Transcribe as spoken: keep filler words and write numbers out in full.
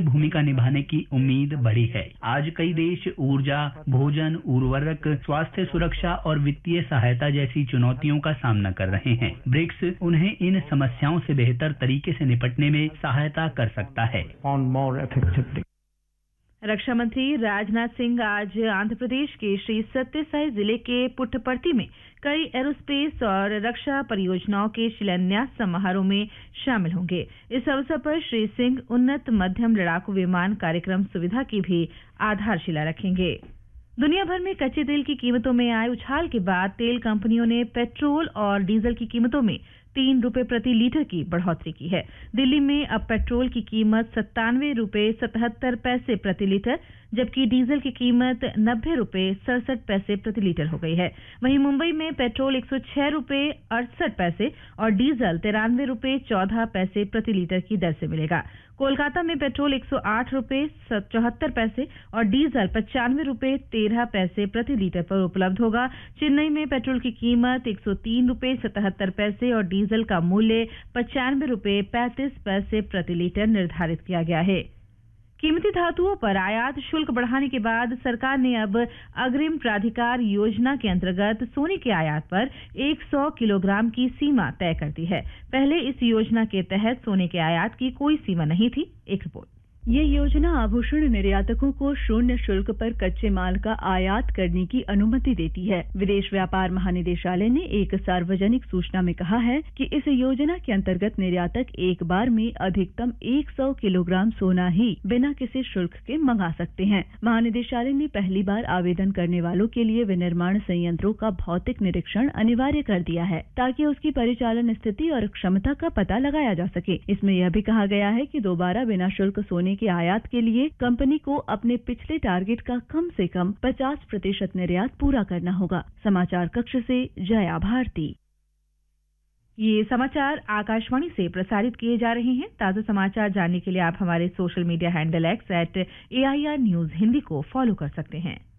भूमिका निभाने की उम्मीद बढ़ी है। आज कई देश ऊर्जा, भोजन, उर्वरक, स्वास्थ्य सुरक्षा और वित्तीय सहायता जैसी चुनौतियों का सामना कर रहे हैं। ब्रिक्स उन्हें इन समस्याओं से बेहतर तरीके से निपटने में सहायता कर सकता है। रक्षा मंत्री राजनाथ सिंह आज आंध्र प्रदेश के श्री सत्यसाई जिले के पुट्टपर्ती में कई एरोस्पेस और रक्षा परियोजनाओं के शिलान्यास समारोह में शामिल होंगे। इस अवसर पर श्री सिंह उन्नत मध्यम लड़ाकू विमान कार्यक्रम सुविधा की भी आधारशिला रखेंगे। दुनिया भर में कच्चे तेल की कीमतों में आए उछाल के बाद तेल कंपनियों ने पेट्रोल और डीजल की कीमतों में तीन रुपए प्रति लीटर की बढ़ोतरी की है। दिल्ली में अब पेट्रोल की कीमत सत्तानवे रुपए सतहत्तर पैसे प्रति लीटर, जबकि डीजल की कीमत नब्बे रुपए सड़सठ पैसे प्रति लीटर हो गई है। वहीं मुंबई में पेट्रोल एक सौ छह रुपए अड़सठ पैसे और डीजल तिरानवे रुपए चौदह पैसे प्रति लीटर की दर से मिलेगा। कोलकाता में पेट्रोल एक सौ आठ रुपए चौहत्तर पैसे और डीजल पचानवे रुपए तेरह पैसे प्रति लीटर पर उपलब्ध होगा। चेन्नई में पेट्रोल की कीमत एक सौ तीन रुपए सतहत्तर पैसे और डीजल का मूल्य पचानवे रुपए पैंतीस पैसे प्रति लीटर निर्धारित किया गया है। कीमती धातुओं पर आयात शुल्क बढ़ाने के बाद सरकार ने अब अग्रिम प्राधिकार योजना के अंतर्गत सोने के आयात पर सौ किलोग्राम की सीमा तय कर दी है। पहले इस योजना के तहत सोने के आयात की कोई सीमा नहीं थी। एक रिपोर्ट। ये योजना आभूषण निर्यातकों को शून्य शुल्क पर कच्चे माल का आयात करने की अनुमति देती है। विदेश व्यापार महानिदेशालय ने एक सार्वजनिक सूचना में कहा है कि इस योजना के अंतर्गत निर्यातक एक बार में अधिकतम सौ किलोग्राम सोना ही बिना किसी शुल्क के मंगा सकते हैं। महानिदेशालय ने पहली बार आवेदन करने वालों के लिए विनिर्माण संयंत्रों का भौतिक निरीक्षण अनिवार्य कर दिया है, ताकि उसकी परिचालन स्थिति और क्षमता का पता लगाया जा सके। इसमें यह भी कहा गया है कि दोबारा बिना शुल्क सोने के आयात के लिए कंपनी को अपने पिछले टारगेट का कम से कम पचास प्रतिशत निर्यात पूरा करना होगा। समाचार कक्ष से जया भारती। ये समाचार आकाशवाणी से प्रसारित किए जा रहे हैं। ताजा समाचार जानने के लिए आप हमारे social media handle x eight A I R news Hindi को फॉलो कर सकते हैं।